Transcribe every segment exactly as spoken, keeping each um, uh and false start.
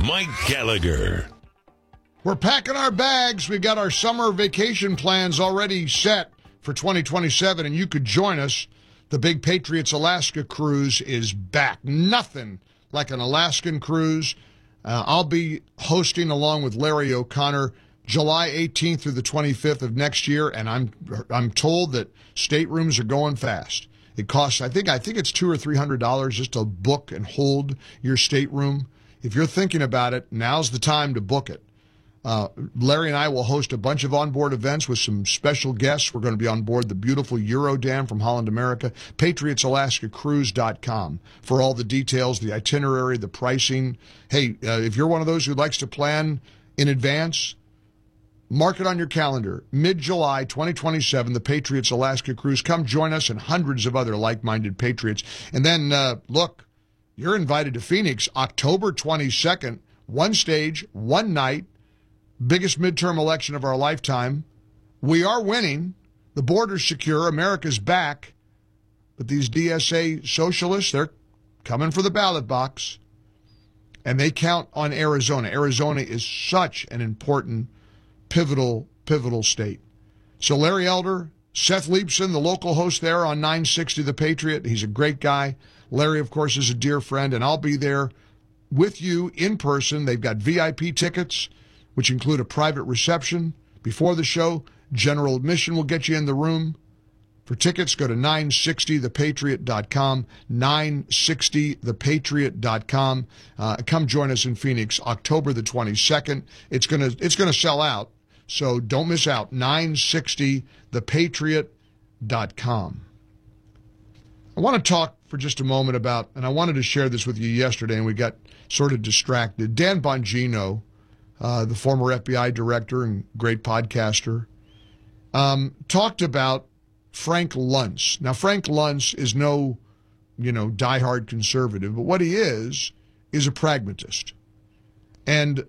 Mike Gallagher. We're packing our bags. We've got our summer vacation plans already set for twenty twenty-seven, and you could join us. The Big Patriots Alaska Cruise is back. Nothing like an Alaskan cruise. Uh, I'll be hosting along with Larry O'Connor July eighteenth through the twenty-fifth of next year, and I'm I'm told that staterooms are going fast. It costs, I think, I think it's two or three hundred dollars just to book and hold your stateroom. If you're thinking about it, now's the time to book it. Uh, Larry and I will host a bunch of onboard events with some special guests. We're going to be on board the beautiful Eurodam from Holland America. Patriots Alaska Cruise dot com for all the details, the itinerary, the pricing. Hey, uh, if you're one of those who likes to plan in advance, mark it on your calendar. Mid-July twenty twenty-seven, the Patriots Alaska Cruise. Come join us and hundreds of other like-minded Patriots. And then, uh, look, you're invited to Phoenix October twenty-second. One stage, one night. Biggest midterm election of our lifetime. We are winning. The border's secure. America's back. But these D S A socialists, they're coming for the ballot box. And they count on Arizona. Arizona is such an important, pivotal, pivotal state. So Larry Elder, Seth Leibson, the local host there on nine sixty The Patriot. He's a great guy. Larry, of course, is a dear friend, and I'll be there with you in person. They've got V I P tickets, which include a private reception before the show. General admission will get you in the room. For tickets, go to nine sixty the patriot dot com, nine sixty the patriot dot com. Uh, come join us in Phoenix, October the twenty-second. It's gonna it's gonna sell out, so don't miss out. nine sixty the patriot dot com. I want to talk for just a moment about, and I wanted to share this with you yesterday, and we got sort of distracted. Dan Bongino, Uh, the former F B I director and great podcaster, um, talked about Frank Luntz. Now, Frank Luntz is no, you know, diehard conservative, but what he is, is a pragmatist. And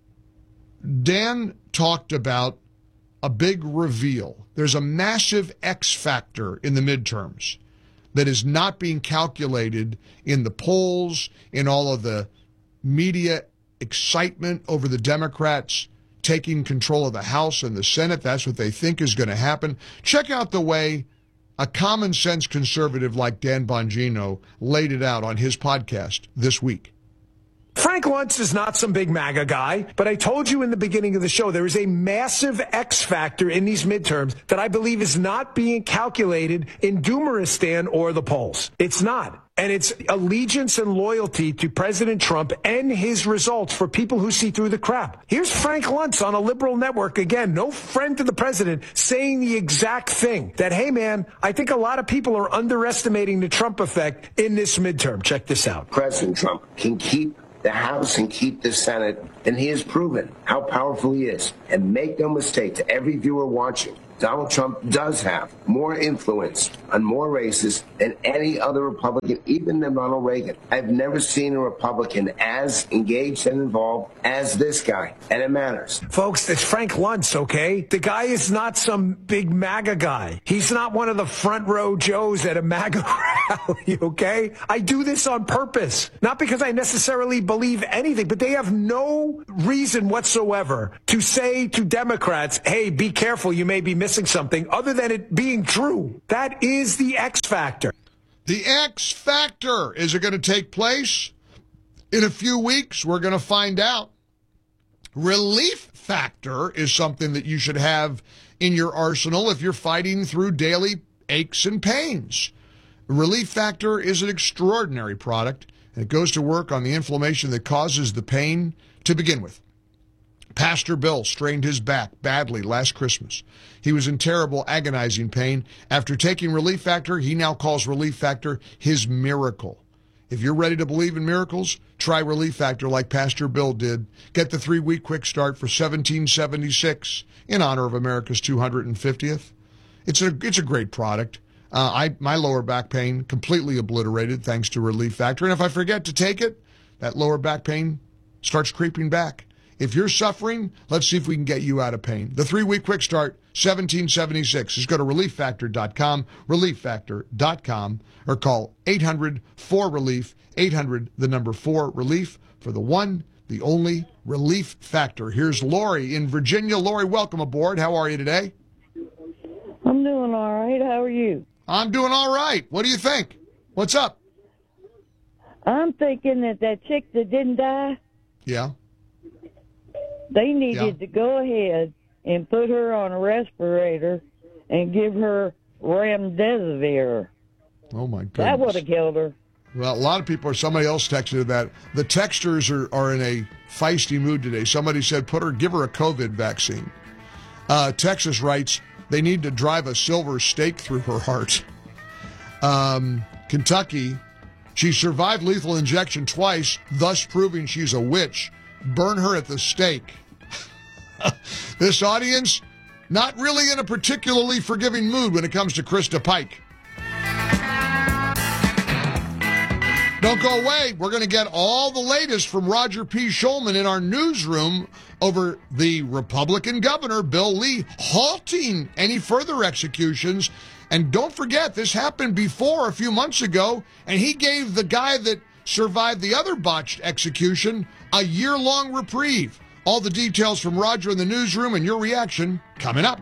Dan talked about a big reveal. There's a massive X factor in the midterms that is not being calculated in the polls, in all of the media excitement over the Democrats taking control of the House and the Senate. That's what they think is going to happen. Check out the way a common sense conservative like Dan Bongino laid it out on his podcast this week. Frank Luntz is not some big MAGA guy, but I told you in the beginning of the show, there is a massive X factor in these midterms that I believe is not being calculated in Doomeristan or the polls. It's not. And it's allegiance and loyalty to President Trump and his results for people who see through the crap. Here's Frank Luntz on a liberal network, again, no friend to the president, saying the exact thing, that, hey, man, I think a lot of people are underestimating the Trump effect in this midterm. Check this out. President Trump can keep the House and keep the Senate, and he has proven how powerful he is. And make no mistake, to every viewer watching, Donald Trump does have more influence on more races than any other Republican, even than Ronald Reagan. I've never seen a Republican as engaged and involved as this guy, and it matters. Folks, it's Frank Luntz, okay? The guy is not some big MAGA guy. He's not one of the front row Joes at a MAGA rally, okay? I do this on purpose, not because I necessarily believe anything, but they have no reason whatsoever to say to Democrats, hey, be careful, you may be missing something, other than it being true. That is the X factor. The X factor. Is it going to take place? In a few weeks, we're going to find out. Relief factor is something that you should have in your arsenal if you're fighting through daily aches and pains. Relief factor is an extraordinary product, and it goes to work on the inflammation that causes the pain to begin with. Pastor Bill strained his back badly last Christmas. He was in terrible, agonizing pain. After taking Relief Factor, he now calls Relief Factor his miracle. If you're ready to believe in miracles, try Relief Factor like Pastor Bill did. Get the three-week quick start for seventeen seventy-six in honor of America's two hundred fiftieth. It's a it's a great product. Uh, I my lower back pain completely obliterated thanks to Relief Factor. And if I forget to take it, that lower back pain starts creeping back. If you're suffering, let's see if we can get you out of pain. The three-week quick start, seventeen seventy-six. Just go to relief factor dot com, relief factor dot com, or call eight hundred four relief, eight hundred, the number four, relief, for the one the only relief factor. Here's Lori in Virginia. Lori, welcome aboard. How are you today? I'm doing all right. How are you? I'm doing all right. What do you think? What's up? I'm thinking that that chick that didn't die, Yeah. they needed Yeah. to go ahead and put her on a respirator and give her remdesivir. Oh, my goodness. That would have killed her. Well, a lot of people, or somebody else texted that. The texters are, are in a feisty mood today. Somebody said, put her, give her a COVID vaccine. Uh, Texas writes, they need to drive a silver stake through her heart. Um, Kentucky, she survived lethal injection twice, thus proving she's a witch. Burn her at the stake. This audience, not really in a particularly forgiving mood when it comes to Krista Pike. Don't go away. We're going to get all the latest from Roger P. Schulman in our newsroom over the Republican governor, Bill Lee, halting any further executions. And don't forget, this happened before a few months ago, and he gave the guy that survived the other botched execution a year-long reprieve. All the details from Roger in the newsroom and your reaction coming up.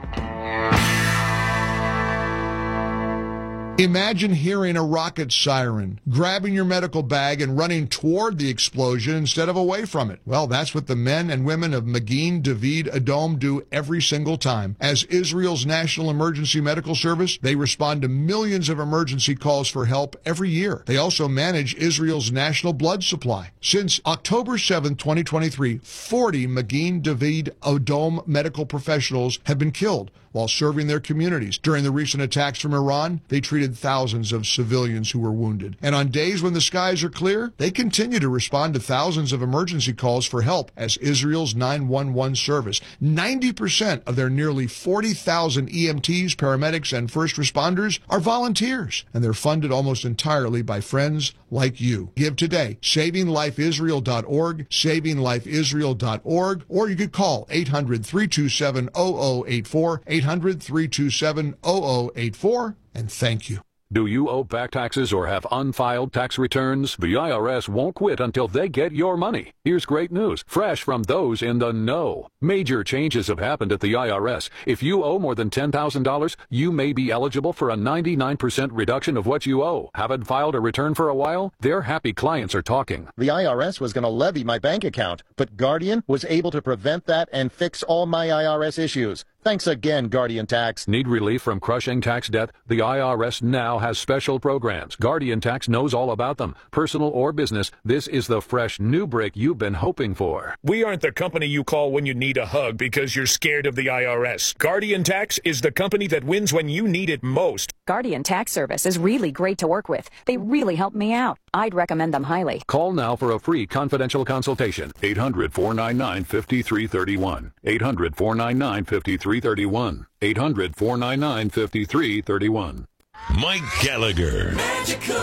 Imagine hearing a rocket siren, grabbing your medical bag and running toward the explosion instead of away from it. Well, that's what the men and women of Magen David Adom do every single time. As Israel's National Emergency Medical Service, they respond to millions of emergency calls for help every year. They also manage Israel's national blood supply. Since October seventh, twenty twenty-three, forty Magen David Adom medical professionals have been killed while serving their communities. During the recent attacks from Iran, they treated thousands of civilians who were wounded. And on days when the skies are clear, they continue to respond to thousands of emergency calls for help as Israel's nine one one service. ninety percent of their nearly forty thousand E M Ts, paramedics, and first responders are volunteers, and they're funded almost entirely by friends like you. Give today. saving life israel dot org, saving life israel dot org, or you could call eight hundred, three two seven, zero zero eight four, eight hundred, three two seven, zero zero eight four, and thank you. Do you owe back taxes or have unfiled tax returns? The I R S won't quit until they get your money. Here's great news, fresh from those in the know. Major changes have happened at the I R S. If you owe more than ten thousand dollars, you may be eligible for a ninety-nine percent reduction of what you owe. Haven't filed a return for a while? Their happy clients are talking. The I R S was going to levy my bank account, but Guardian was able to prevent that and fix all my I R S issues. Thanks again, Guardian Tax. Need relief from crushing tax debt? The I R S now has special programs. Guardian Tax knows all about them. Personal or business, this is the fresh new break you've been hoping for. We aren't the company you call when you need a hug because you're scared of the I R S. Guardian Tax is the company that wins when you need it most. Guardian Tax Service is really great to work with. They really help me out. I'd recommend them highly. Call now for a free confidential consultation. eight hundred, four nine nine, five three three one. eight hundred, four nine nine, five three three one. eight hundred, four nine nine, five three three one. Mike Gallagher.